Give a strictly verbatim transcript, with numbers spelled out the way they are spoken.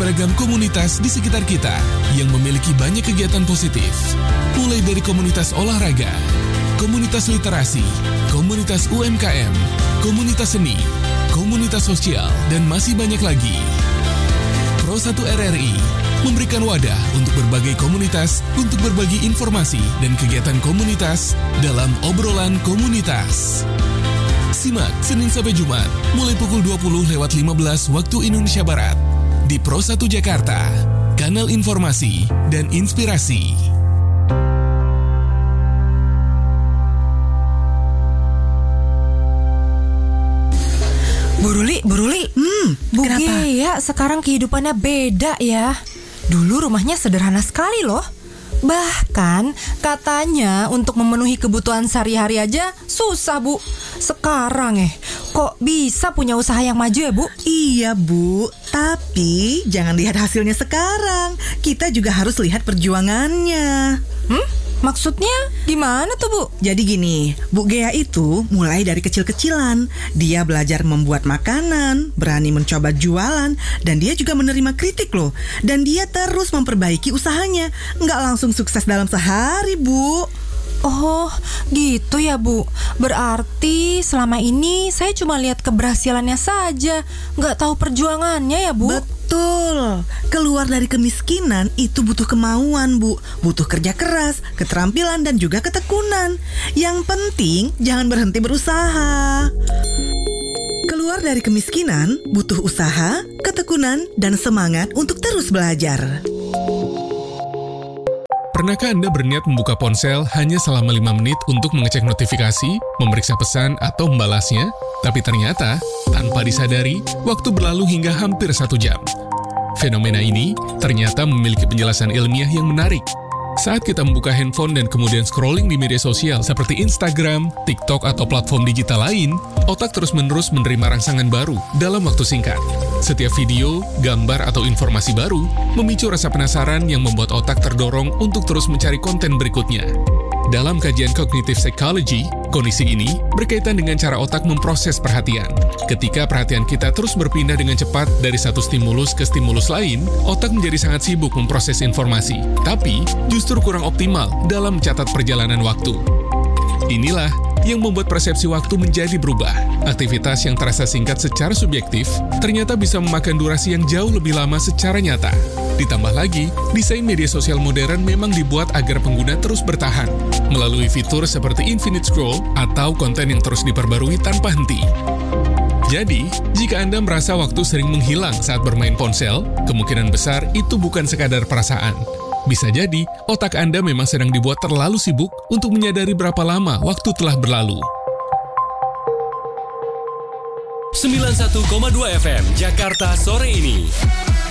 beragam komunitas di sekitar kita yang memiliki banyak kegiatan positif. Mulai dari komunitas olahraga, komunitas literasi, komunitas U M K M, komunitas seni, komunitas sosial, dan masih banyak lagi. Pro satu R R I memberikan wadah untuk berbagai komunitas untuk berbagi informasi dan kegiatan komunitas dalam obrolan komunitas. Simak Senin sampai Jumat mulai pukul dua puluh lewat lima belas waktu Indonesia Barat di Pro satu Jakarta, kanal informasi dan inspirasi. Bu Ruli, Bu Ruli, Hmm, Bu kenapa? Gea sekarang kehidupannya beda ya. Dulu rumahnya sederhana sekali loh. Bahkan katanya untuk memenuhi kebutuhan sehari-hari aja susah, Bu. Sekarang eh, kok bisa punya usaha yang maju ya, Bu? Iya, Bu. Tapi jangan lihat hasilnya sekarang. Kita juga harus lihat perjuangannya. Hmm? Maksudnya gimana tuh, Bu? Jadi gini, Bu Gea itu mulai dari kecil-kecilan. Dia belajar membuat makanan, berani mencoba jualan, dan dia juga menerima kritik loh. Dan dia terus memperbaiki usahanya. Nggak langsung sukses dalam sehari, Bu. Oh, gitu ya, Bu. Berarti selama ini saya cuma lihat keberhasilannya saja, nggak tahu perjuangannya ya, Bu? Betul. Keluar dari kemiskinan itu butuh kemauan, Bu. Butuh kerja keras, keterampilan, dan juga ketekunan. Yang penting jangan berhenti berusaha. Keluar dari kemiskinan butuh usaha, ketekunan, dan semangat untuk terus belajar. Pernahkah Anda berniat membuka ponsel hanya selama lima menit untuk mengecek notifikasi, memeriksa pesan, atau membalasnya? Tapi ternyata, tanpa disadari, waktu berlalu hingga hampir satu jam. Fenomena ini ternyata memiliki penjelasan ilmiah yang menarik. Saat kita membuka handphone dan kemudian scrolling di media sosial seperti Instagram, TikTok, atau platform digital lain, otak terus-menerus menerima rangsangan baru dalam waktu singkat. Setiap video, gambar, atau informasi baru memicu rasa penasaran yang membuat otak terdorong untuk terus mencari konten berikutnya. Dalam kajian cognitive psychology, kondisi ini berkaitan dengan cara otak memproses perhatian. Ketika perhatian kita terus berpindah dengan cepat dari satu stimulus ke stimulus lain, otak menjadi sangat sibuk memproses informasi, tapi justru kurang optimal dalam mencatat perjalanan waktu. Inilah yang membuat persepsi waktu menjadi berubah. Aktivitas yang terasa singkat secara subjektif ternyata bisa memakan durasi yang jauh lebih lama secara nyata. Ditambah lagi, desain media sosial modern memang dibuat agar pengguna terus bertahan melalui fitur seperti infinite scroll atau konten yang terus diperbarui tanpa henti. Jadi, jika Anda merasa waktu sering menghilang saat bermain ponsel, kemungkinan besar itu bukan sekadar perasaan. Bisa jadi, otak Anda memang sedang dibuat terlalu sibuk untuk menyadari berapa lama waktu telah berlalu. sembilan puluh satu koma dua F M Jakarta sore ini.